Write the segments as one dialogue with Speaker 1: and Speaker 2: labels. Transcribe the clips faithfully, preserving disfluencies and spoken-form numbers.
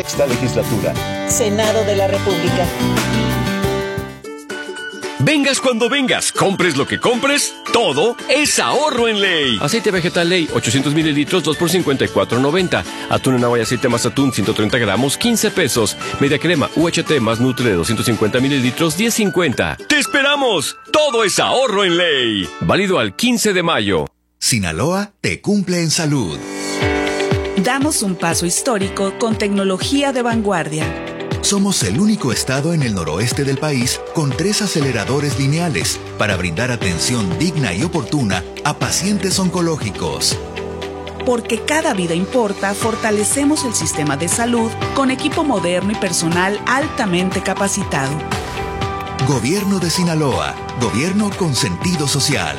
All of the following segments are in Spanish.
Speaker 1: Sexta Legislatura.
Speaker 2: Senado de la República.
Speaker 3: Vengas cuando vengas, compres lo que compres, todo es ahorro en Ley. Aceite vegetal Ley, ochocientos mililitros, dos por cincuenta y cuatro noventa. Atún en agua y aceite más atún, ciento treinta gramos, quince pesos. Media crema U H T más Nutre de doscientos cincuenta mililitros, diez cincuenta. ¡Te esperamos! Todo es ahorro en Ley. Válido al quince de mayo.
Speaker 4: Sinaloa te cumple en salud.
Speaker 2: Damos un paso histórico con tecnología de vanguardia.
Speaker 4: Somos el único estado en el noroeste del país con tres aceleradores lineales para brindar atención digna y oportuna a pacientes oncológicos.
Speaker 2: Porque cada vida importa, fortalecemos el sistema de salud con equipo moderno y personal altamente capacitado.
Speaker 4: Gobierno de Sinaloa, gobierno con sentido social.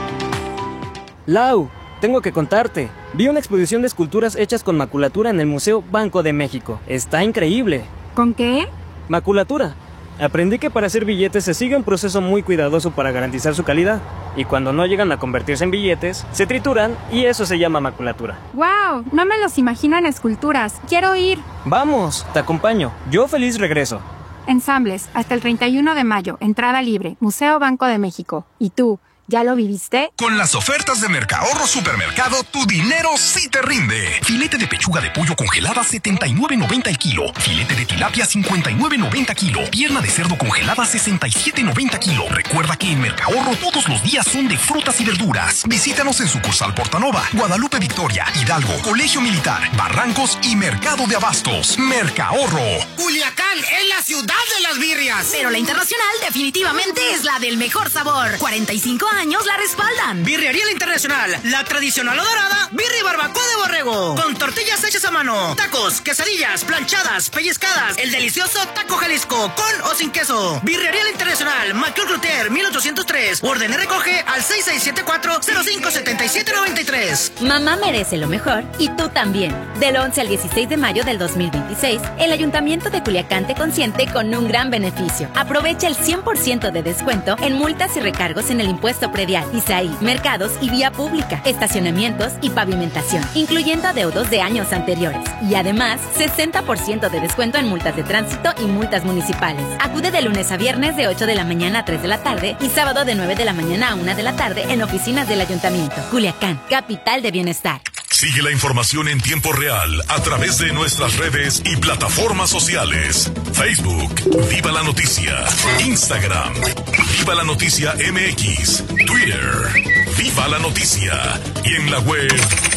Speaker 5: Lau, tengo que contarte. Vi una exposición de esculturas hechas con maculatura en el Museo Banco de México. Está increíble.
Speaker 6: ¿Con qué?
Speaker 5: Maculatura. Aprendí que para hacer billetes se sigue un proceso muy cuidadoso para garantizar su calidad. Y cuando no llegan a convertirse en billetes, se trituran y eso se llama maculatura.
Speaker 6: ¡Wow! No me los imagino en esculturas. ¡Quiero ir!
Speaker 5: ¡Vamos! Te acompaño. Yo feliz regreso.
Speaker 6: Ensambles, hasta el treinta y uno de mayo. Entrada libre. Museo Banco de México. ¿Y tú? ¿Ya lo viviste?
Speaker 7: Con las ofertas de Mercahorro Supermercado, tu dinero sí te rinde. Filete de pechuga de pollo congelada, setenta y nueve noventa el kilo. Filete de tilapia, cincuenta y nueve noventa kilo. Pierna de cerdo congelada, sesenta y siete noventa kilo. Recuerda que en Mercahorro todos los días son de frutas y verduras. Visítanos en sucursal Portanova, Guadalupe Victoria, Hidalgo, Colegio Militar, Barrancos y Mercado de Abastos. Mercahorro.
Speaker 8: Culiacán es la ciudad de las birrias. Pero la internacional definitivamente es la del mejor sabor. cuarenta y cinco años la respaldan.
Speaker 9: Birrería La Internacional, la tradicional o dorada, birria y barbacoa de borrego, con tortillas hechas a mano, tacos, quesadillas, planchadas, pellizcadas, el delicioso taco Jalisco, con o sin queso. Birrería La Internacional, Macul Cloutier, mil ochocientos tres, orden y recoge al seis seis siete cuatro, cero cinco siete siete nueve tres.
Speaker 10: Mamá merece lo mejor y tú también. Del once al dieciséis de mayo del dos mil veintiséis, el Ayuntamiento de Culiacán te consiente con un gran beneficio. Aprovecha el cien por ciento de descuento en multas y recargos en el impuesto predial, I S A I, mercados y vía pública, estacionamientos y pavimentación, incluyendo adeudos de años anteriores. Y además, sesenta por ciento de descuento en multas de tránsito y multas municipales. Acude de lunes a viernes de ocho de la mañana a tres de la tarde y sábado de nueve de la mañana a una de la tarde en oficinas del Ayuntamiento. Culiacán, capital de bienestar.
Speaker 7: Sigue la información en tiempo real a través de nuestras redes y plataformas sociales. Facebook, Viva la Noticia. Instagram, Viva la Noticia M X. Twitter, Viva la Noticia. Y en la web,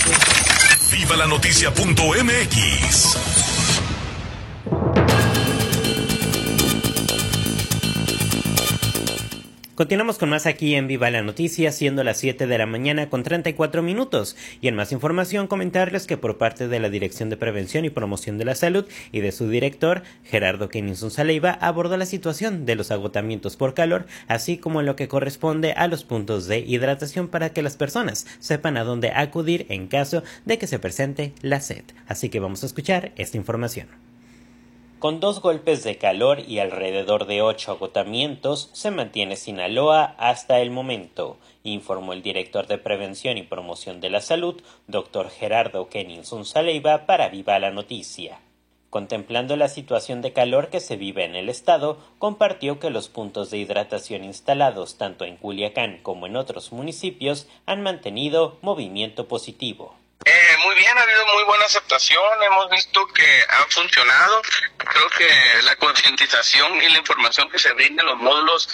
Speaker 7: viva la noticia punto m x.
Speaker 11: Continuamos con más aquí en Viva la Noticia, siendo las siete de la mañana con treinta y cuatro minutos. Y en más información, comentarles que por parte de la Dirección de Prevención y Promoción de la Salud y de su director, Gerardo Kenninson Saleiva, abordó la situación de los agotamientos por calor, así como en lo que corresponde a los puntos de hidratación para que las personas sepan a dónde acudir en caso de que se presente la sed. Así que vamos a escuchar esta información. Con dos golpes de calor y alrededor de ocho agotamientos, se mantiene Sinaloa hasta el momento, informó el director de Prevención y Promoción de la Salud, doctor Gerardo Kenninson Saleiva, para Viva la Noticia. Contemplando la situación de calor que se vive en el estado, compartió que los puntos de hidratación instalados tanto en Culiacán como en otros municipios han mantenido movimiento positivo.
Speaker 12: Eh, muy bien, ha habido muy buena aceptación, hemos visto que han funcionado. Creo que la concientización y la información que se brinda en los módulos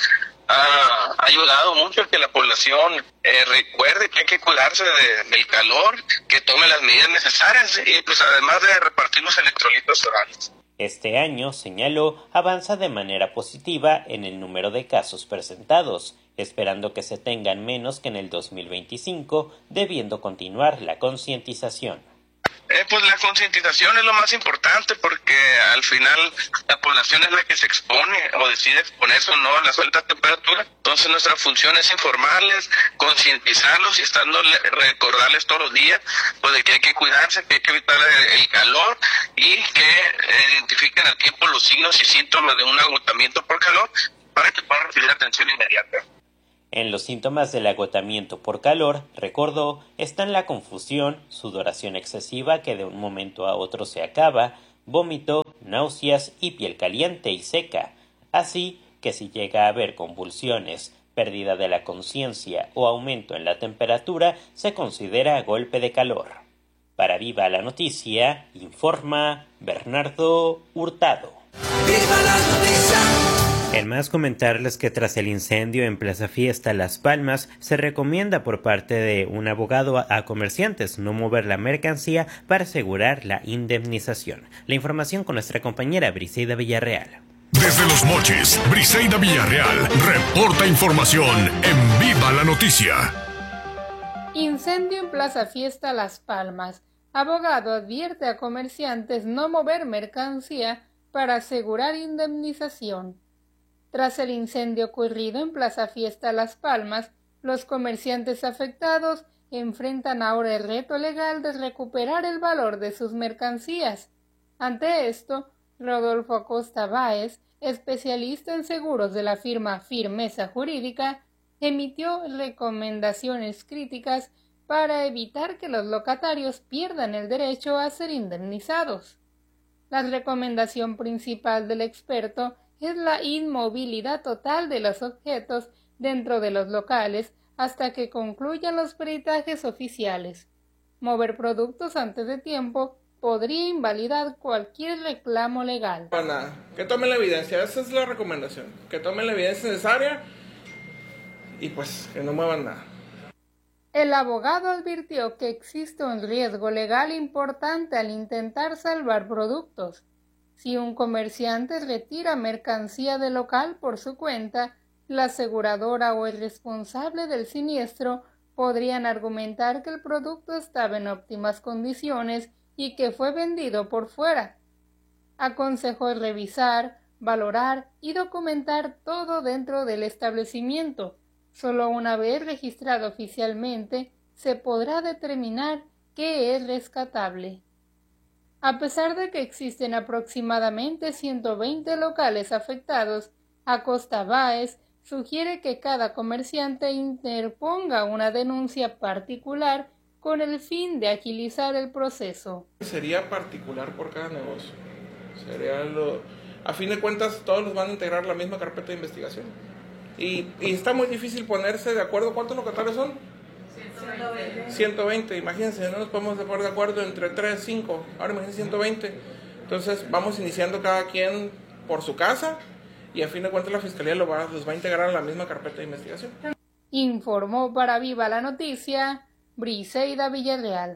Speaker 12: ha ayudado mucho a que la población eh, recuerde que hay que cuidarse de, del calor, que tome las medidas necesarias y pues además de repartir los electrolitos orales.
Speaker 11: Este año, señaló, avanza de manera positiva en el número de casos presentados, esperando que se tengan menos que en el dos mil veinticinco, debiendo continuar la concientización.
Speaker 12: Eh, pues la concientización es lo más importante porque al final la población es la que se expone o decide exponerse o no a las altas temperaturas. Entonces nuestra función es informarles, concientizarlos y estando recordarles todos los días pues de que hay que cuidarse, que hay que evitar el, el calor y que eh, identifiquen a tiempo los signos y síntomas de un agotamiento por calor para que puedan recibir atención inmediata.
Speaker 11: En los síntomas del agotamiento por calor, recordó, están la confusión, sudoración excesiva que de un momento a otro se acaba, vómito náuseas y piel caliente y seca, así que si llega a haber convulsiones, pérdida de la conciencia o aumento en la temperatura, se considera golpe de calor. Para Viva la Noticia, informa Bernardo Hurtado. ¡Viva la noticia! En más, comentarles que tras el incendio en Plaza Fiesta Las Palmas, se recomienda por parte de un abogado a, a comerciantes no mover la mercancía para asegurar la indemnización. La información con nuestra compañera Briseida Villarreal.
Speaker 7: Desde Los Mochis, Briseida Villarreal reporta información en Viva la Noticia.
Speaker 1: Incendio en Plaza Fiesta Las Palmas. Abogado advierte a comerciantes no mover mercancía para asegurar indemnización. Tras el incendio ocurrido en Plaza Fiesta Las Palmas, los comerciantes afectados enfrentan ahora el reto legal de recuperar el valor de sus mercancías. Ante esto, Rodolfo Acosta Báez, especialista en seguros de la firma Firmeza Jurídica, emitió recomendaciones críticas para evitar que los locatarios pierdan el derecho a ser indemnizados. La recomendación principal del experto es la inmovilidad total de los objetos dentro de los locales hasta que concluyan los peritajes oficiales. Mover productos antes de tiempo podría invalidar cualquier reclamo legal.
Speaker 13: Para nada, que tomen la evidencia, esa es la recomendación, que tomen la evidencia necesaria y pues que no muevan nada.
Speaker 1: El abogado advirtió que existe un riesgo legal importante al intentar salvar productos. Si un comerciante retira mercancía del local por su cuenta, la aseguradora o el responsable del siniestro podrían argumentar que el producto estaba en óptimas condiciones y que fue vendido por fuera. Aconsejó revisar, valorar y documentar todo dentro del establecimiento. Solo una vez registrado oficialmente se podrá determinar qué es rescatable. A pesar de que existen aproximadamente ciento veinte locales afectados, Acosta Báez sugiere que cada comerciante interponga una denuncia particular con el fin de agilizar el proceso.
Speaker 13: Sería particular por cada negocio. Sería lo... A fin de cuentas, todos los van a integrar la misma carpeta de investigación. Y, y está muy difícil ponerse de acuerdo. ¿Cuántos locatarios son? ciento veinte. ciento veinte, imagínense, no nos podemos poner de acuerdo entre tres, cinco. Ahora imagínense ciento veinte. Entonces vamos iniciando cada quien por su casa y a fin de cuentas la Fiscalía lo va, los va a integrar en la misma carpeta de investigación.
Speaker 1: Informó para Viva la Noticia, Briseida Villarreal.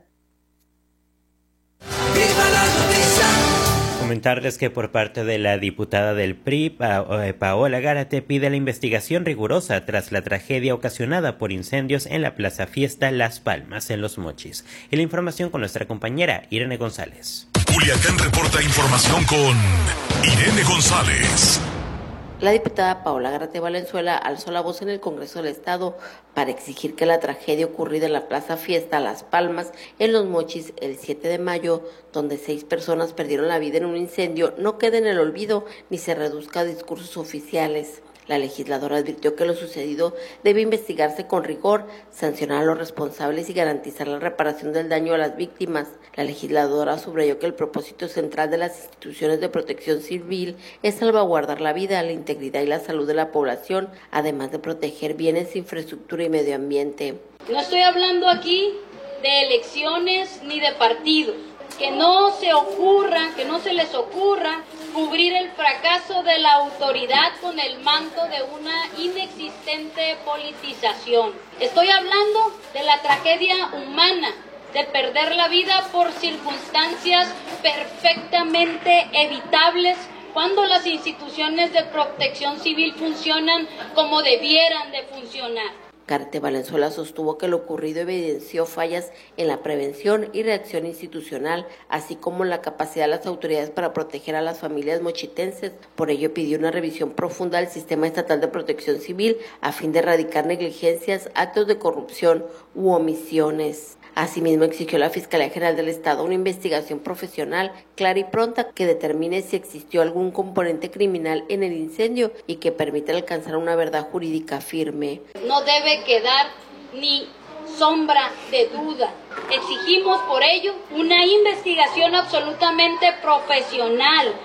Speaker 11: ¡Viva la noticia! Comentarles que por parte de la diputada del P R I, pa Paola Gárate, pide la investigación rigurosa tras la tragedia ocasionada por incendios en la Plaza Fiesta Las Palmas, en Los Mochis. Y la información con nuestra compañera Irene González.
Speaker 7: Culiacán reporta información con Irene González.
Speaker 14: La diputada Paola Gárate Valenzuela alzó la voz en el Congreso del Estado para exigir que la tragedia ocurrida en la Plaza Fiesta Las Palmas, en Los Mochis, el siete de mayo, donde seis personas perdieron la vida en un incendio, no quede en el olvido ni se reduzca a discursos oficiales. La legisladora advirtió que lo sucedido debe investigarse con rigor, sancionar a los responsables y garantizar la reparación del daño a las víctimas. La legisladora subrayó que el propósito central de las instituciones de protección civil es salvaguardar la vida, la integridad y la salud de la población, además de proteger bienes, infraestructura y medio ambiente.
Speaker 15: No estoy hablando aquí de elecciones ni de partidos. Que no se ocurra, que no se les ocurra cubrir el fracaso de la autoridad con el manto de una inexistente politización. Estoy hablando de la tragedia humana, de perder la vida por circunstancias perfectamente evitables cuando las instituciones de protección civil funcionan como debieran de funcionar.
Speaker 14: Gárate Valenzuela sostuvo que lo ocurrido evidenció fallas en la prevención y reacción institucional, así como en la capacidad de las autoridades para proteger a las familias mochitenses. Por ello pidió una revisión profunda del sistema estatal de protección civil a fin de erradicar negligencias, actos de corrupción u omisiones. Asimismo, exigió a la Fiscalía General del Estado una investigación profesional, clara y pronta que determine si existió algún componente criminal en el incendio y que permita alcanzar una verdad jurídica firme.
Speaker 15: No debe quedar ni sombra de duda. Exigimos por ello una investigación absolutamente profesional,